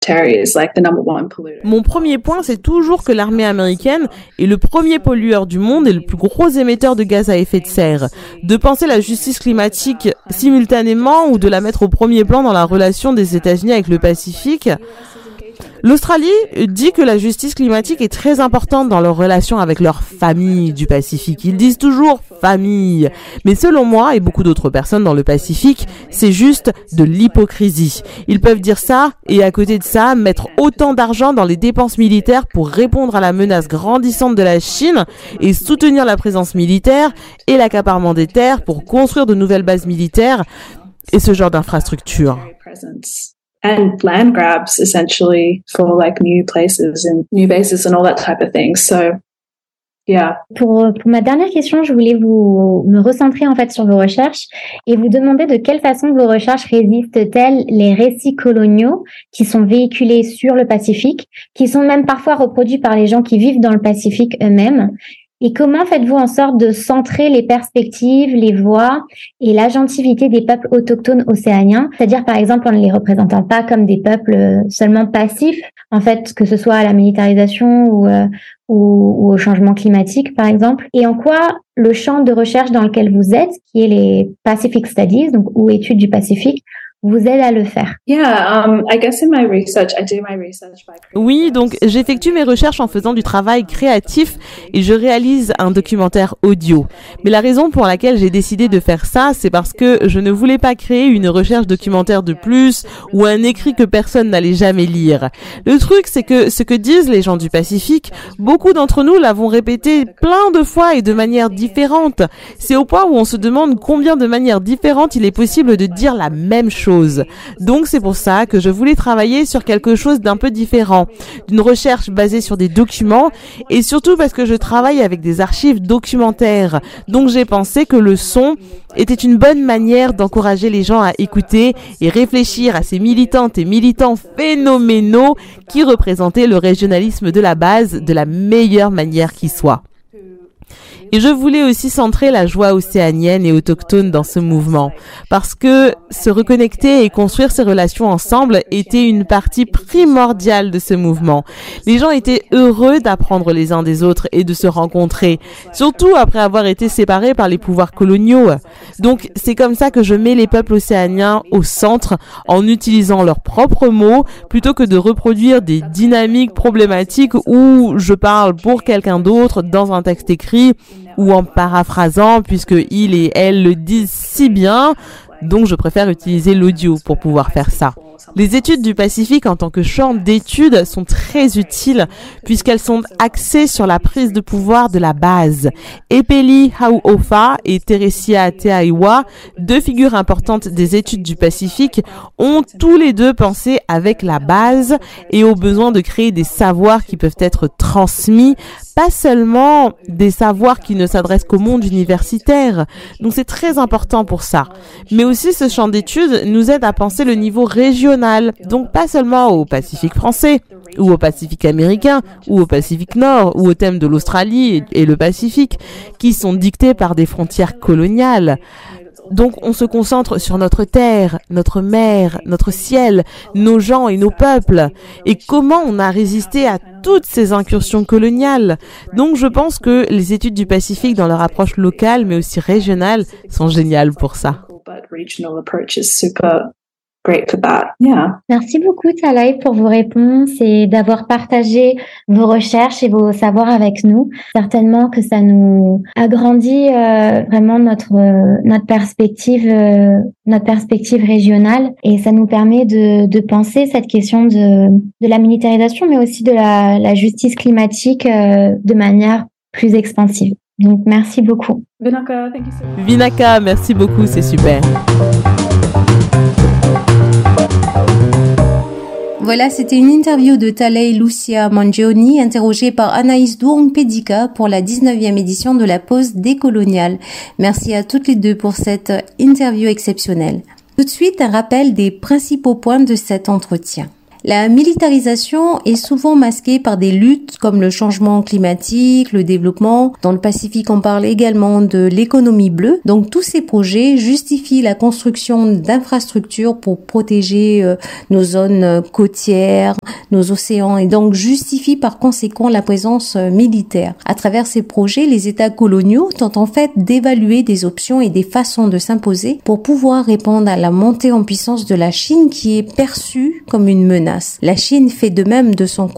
Mon premier point, c'est toujours que l'armée américaine est le premier pollueur du monde et le plus gros émetteur de gaz à effet de serre. De penser la justice climatique simultanément ou de la mettre au premier plan dans la relation des États-Unis avec le Pacifique. L'Australie dit que la justice climatique est très importante dans leur relation avec leur famille du Pacifique. Ils disent toujours famille. Mais selon moi et beaucoup d'autres personnes dans le Pacifique, c'est juste de l'hypocrisie. Ils peuvent dire ça et à côté de ça, mettre autant d'argent dans les dépenses militaires pour répondre à la menace grandissante de la Chine et soutenir la présence militaire et l'accaparement des terres pour construire de nouvelles bases militaires et ce genre d'infrastructures. And land grabs essentially for like new places and new bases and all that type of thing. So, yeah. Pour ma dernière question, je voulais me recentrer en fait sur vos recherches et vous demander de quelle façon vos recherches résistent-elles les récits coloniaux qui sont véhiculés sur le Pacifique, qui sont même parfois reproduits par les gens qui vivent dans le Pacifique eux-mêmes. Et comment faites-vous en sorte de centrer les perspectives, les voix et l'agentivité des peuples autochtones océaniens? C'est-à-dire, par exemple, en ne les représentant pas comme des peuples seulement passifs, en fait, que ce soit à la militarisation ou au changement climatique, par exemple. Et en quoi le champ de recherche dans lequel vous êtes, qui est les Pacific Studies, donc ou études du Pacifique, vous aide à le faire? I guess in my research, I do my research by creating... Oui, donc j'effectue mes recherches en faisant du travail créatif et je réalise un documentaire audio. Mais la raison pour laquelle j'ai décidé de faire ça, c'est parce que je ne voulais pas créer une recherche documentaire de plus ou un écrit que personne n'allait jamais lire. Le truc, c'est que ce que disent les gens du Pacifique, beaucoup d'entre nous l'avons répété plein de fois et de manière différente. C'est au point où on se demande combien de manières différentes il est possible de dire la même chose. Donc c'est pour ça que je voulais travailler sur quelque chose d'un peu différent, d'une recherche basée sur des documents et surtout parce que je travaille avec des archives documentaires. Donc j'ai pensé que le son était une bonne manière d'encourager les gens à écouter et réfléchir à ces militantes et militants phénoménaux qui représentaient le régionalisme de la base de la meilleure manière qui soit. Et je voulais aussi centrer la joie océanienne et autochtone dans ce mouvement, parce que se reconnecter et construire ces relations ensemble était une partie primordiale de ce mouvement. Les gens étaient heureux d'apprendre les uns des autres et de se rencontrer, surtout après avoir été séparés par les pouvoirs coloniaux. Donc c'est comme ça que je mets les peuples océaniens au centre en utilisant leurs propres mots plutôt que de reproduire des dynamiques problématiques où je parle pour quelqu'un d'autre dans un texte écrit ou en paraphrasant puisque il et elle le disent si bien, donc je préfère utiliser l'audio pour pouvoir faire ça. Les études du Pacifique en tant que champ d'études sont très utiles puisqu'elles sont axées sur la prise de pouvoir de la base. Epeli Hau'ofa et Teresia Teaiwa, deux figures importantes des études du Pacifique, ont tous les deux pensé avec la base et au besoin de créer des savoirs qui peuvent être transmis, pas seulement des savoirs qui ne s'adressent qu'au monde universitaire. Donc c'est très important pour ça. Mais aussi ce champ d'études nous aide à penser le niveau régional, donc pas seulement au Pacifique français, ou au Pacifique américain, ou au Pacifique Nord, ou au thème de l'Australie et le Pacifique, qui sont dictés par des frontières coloniales. Donc on se concentre sur notre terre, notre mer, notre ciel, nos gens et nos peuples, et comment on a résisté à toutes ces incursions coloniales. Donc je pense que les études du Pacifique dans leur approche locale mais aussi régionale sont géniales pour ça. Great for that. Yeah. Merci beaucoup Talaï pour vos réponses et d'avoir partagé vos recherches et vos savoirs avec nous. Certainement que ça nous agrandit vraiment notre perspective régionale et ça nous permet de penser cette question de la militarisation mais aussi de la justice climatique de manière plus expansive. Donc merci beaucoup. Vinaka, thank you so much. Vinaka, merci beaucoup, c'est super. Voilà, c'était une interview de Talaï Lucia Mangioni, interrogée par Anaïs Douong-Pedika pour la 19e édition de la Pause décoloniale. Merci à toutes les deux pour cette interview exceptionnelle. Tout de suite, un rappel des principaux points de cet entretien. La militarisation est souvent masquée par des luttes comme le changement climatique, le développement. Dans le Pacifique, on parle également de l'économie bleue. Donc tous ces projets justifient la construction d'infrastructures pour protéger nos zones côtières, nos océans, et donc justifient par conséquent la présence militaire. À travers ces projets, les États coloniaux tentent en fait d'évaluer des options et des façons de s'imposer pour pouvoir répondre à la montée en puissance de la Chine qui est perçue comme une menace. La Chine fait de même de son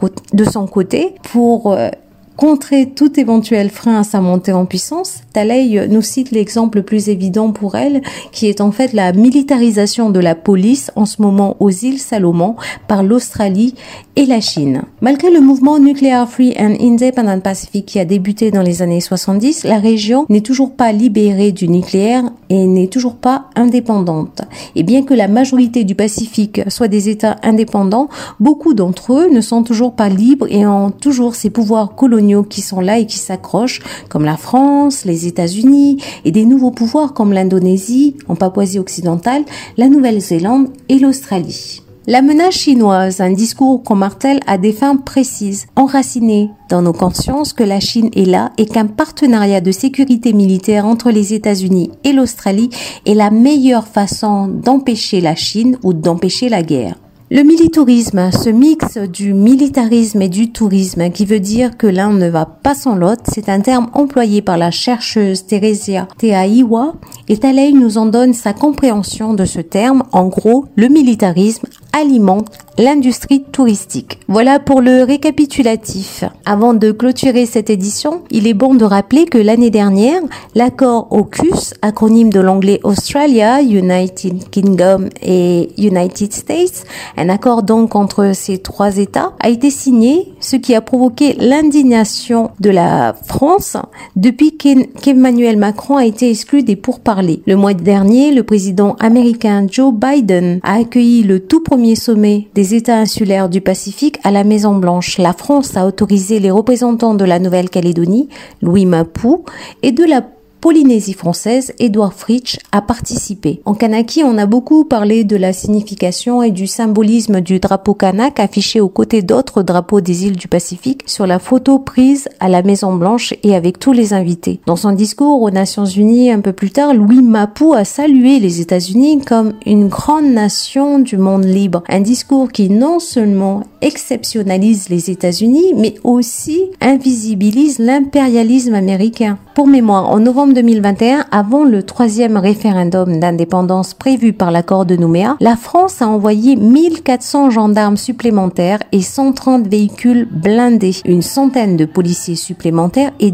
côté pour contrer tout éventuel frein à sa montée en puissance. Talay nous cite l'exemple le plus évident pour elle, qui est en fait la militarisation de la police en ce moment aux îles Salomon par l'Australie et la Chine. Malgré le mouvement Nuclear Free and Independent Pacific qui a débuté dans les années 70, la région n'est toujours pas libérée du nucléaire et n'est toujours pas indépendante. Et bien que la majorité du Pacifique soit des États indépendants, beaucoup d'entre eux ne sont toujours pas libres et ont toujours ces pouvoirs coloniaux qui sont là et qui s'accrochent, comme la France, les États-Unis et des nouveaux pouvoirs comme l'Indonésie, en Papouasie-Occidentale, la Nouvelle-Zélande et l'Australie. La menace chinoise, un discours qu'on martèle à des fins précises, enraciné dans nos consciences que la Chine est là et qu'un partenariat de sécurité militaire entre les États-Unis et l'Australie est la meilleure façon d'empêcher la Chine ou d'empêcher la guerre. Le militarisme, ce mix du militarisme et du tourisme qui veut dire que l'un ne va pas sans l'autre, c'est un terme employé par la chercheuse Theresia Teaiwa et Talay nous en donne sa compréhension de ce terme. En gros, le militarisme alimente l'industrie touristique. Voilà pour le récapitulatif. Avant de clôturer cette édition, il est bon de rappeler que l'année dernière, l'accord AUKUS, acronyme de l'anglais Australia, United Kingdom et United States, un accord donc entre ces trois États, a été signé, ce qui a provoqué l'indignation de la France depuis qu'Emmanuel Macron a été exclu des pourparlers. Le mois dernier, le président américain Joe Biden a accueilli le tout premier sommet des États insulaires du Pacifique à la Maison-Blanche. La France a autorisé les représentants de la Nouvelle-Calédonie, Louis Mapou, et de la Polynésie française, Édouard Fritsch, a participé. En Kanaki, on a beaucoup parlé de la signification et du symbolisme du drapeau kanak affiché aux côtés d'autres drapeaux des îles du Pacifique sur la photo prise à la Maison-Blanche et avec tous les invités. Dans son discours aux Nations Unies un peu plus tard, Louis Mapou a salué les États-Unis comme une grande nation du monde libre. Un discours qui non seulement exceptionnalise les États-Unis, mais aussi invisibilise l'impérialisme américain. Pour mémoire, en novembre 2021, avant le 3e référendum d'indépendance prévu par l'accord de Nouméa, la France a envoyé 1400 gendarmes supplémentaires et 130 véhicules blindés, une centaine de policiers supplémentaires et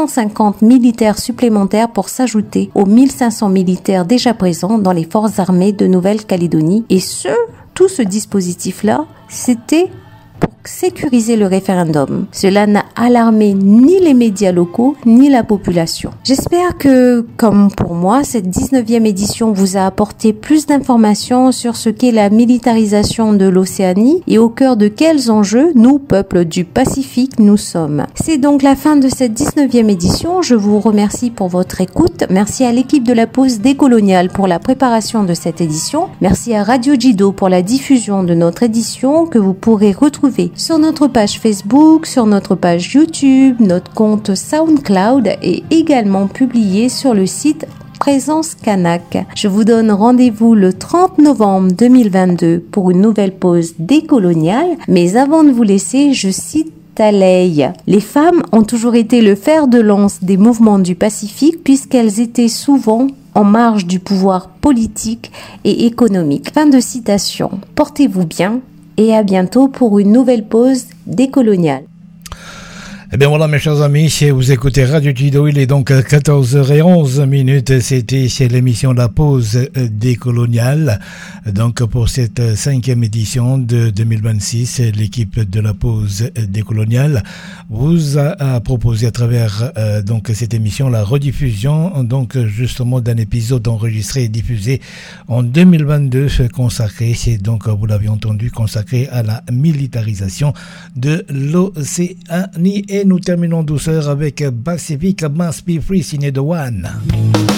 250 militaires supplémentaires pour s'ajouter aux 1500 militaires déjà présents dans les forces armées de Nouvelle-Calédonie. Et tout ce dispositif-là, c'était pour sécuriser le référendum. Cela n'a alarmé ni les médias locaux, ni la population. J'espère que, comme pour moi, cette 19e édition vous a apporté plus d'informations sur ce qu'est la militarisation de l'Océanie et au cœur de quels enjeux nous, peuples du Pacifique, nous sommes. C'est donc la fin de cette 19e édition. Je vous remercie pour votre écoute. Merci à l'équipe de la pause décoloniale pour la préparation de cette édition. Merci à Radio Jido pour la diffusion de notre édition que vous pourrez retrouver sur notre page Facebook, sur notre page YouTube, notre compte SoundCloud et également publié sur le site Présence Kanak. Je vous donne rendez-vous le 30 novembre 2022 pour une nouvelle pause décoloniale. Mais avant de vous laisser, je cite Talay. Les femmes ont toujours été le fer de lance des mouvements du Pacifique puisqu'elles étaient souvent en marge du pouvoir politique et économique. Fin de citation. Portez-vous bien et à bientôt pour une nouvelle pause décoloniale. Eh bien voilà mes chers amis, vous écoutez Radio Jido, il est donc 14h11, c'était l'émission La Pause décoloniale. Donc pour cette 5e édition de 2026, l'équipe de La Pause décoloniale vous a proposé à travers donc cette émission la rediffusion donc justement d'un épisode enregistré et diffusé en 2022 consacré, c'est donc vous l'avez entendu, consacré à la militarisation de l'Océanie. Et nous terminons douceur avec Pacific Must Be Free signé de One.